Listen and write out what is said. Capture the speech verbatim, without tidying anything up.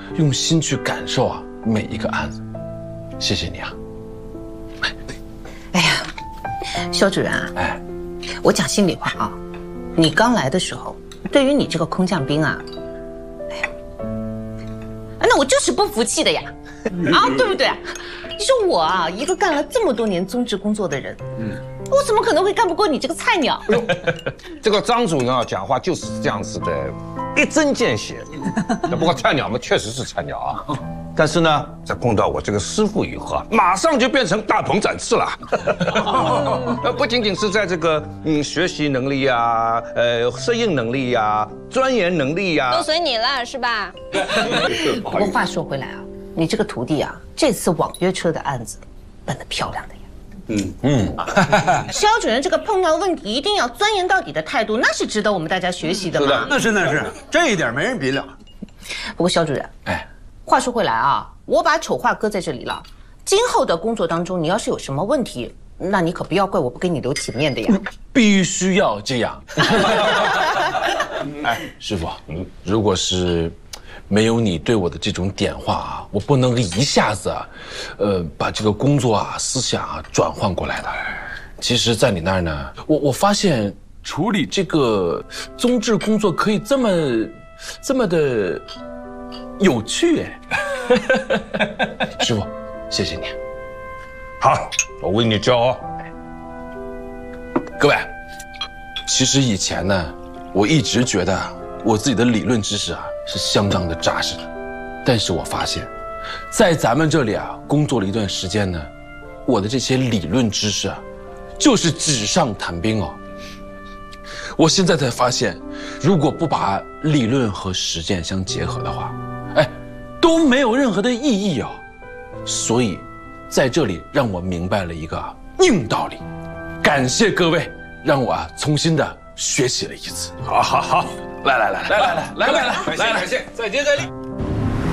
用心去感受啊每一个案子。谢谢你啊！ 哎呀，肖主任啊，哎，我讲心里话啊，你刚来的时候，对于你这个空降兵啊，哎呀，那我就是不服气的呀，啊，对不对啊？你说我啊，一个干了这么多年宗职工作的人，嗯，我怎么可能会干不过你这个菜鸟？ 这个张主任啊，讲话就是这样子的，一针见血。不过菜鸟们确实是菜鸟啊，但是呢，在碰到我这个师傅以后啊，马上就变成大鹏展翅了。呃，不仅仅是在这个嗯学习能力呀、呃适应能力呀、钻研能力呀， 都随你了是吧？ 不过话说回来啊，你这个徒弟啊，这次网约车的案子办得漂亮的呀。嗯嗯，肖主任这个碰到问题一定要钻研到底的态度，那是值得我们大家学习的嘛。 那是那是，这一点没人比了。 不过肖主任，哎，话说回来啊，我把丑话搁在这里了，今后的工作当中，你要是有什么问题，那你可不要怪我不给你留体面的呀。 必须要这样。哎，师傅，嗯，如果是没有你对我的这种点化啊，我不能一下子啊，呃，把这个工作啊、思想啊转换过来的。其实，在你那儿呢，我我发现处理这个宗治工作可以这么这么的有趣哎。师傅，谢谢你。 好，我为你骄傲。 各位，其实以前呢，我一直觉得我自己的理论知识啊是相当的扎实的，但是我发现，在咱们这里啊工作了一段时间呢，我的这些理论知识啊，就是纸上谈兵哦。我现在才发现，如果不把理论和实践相结合的话，哎，都没有任何的意义哦。所以，在这里让我明白了一个硬道理。感谢各位，让我啊重新的学习了一次。 好好好， 来来来来来来来来来来， 感谢，再接再厉。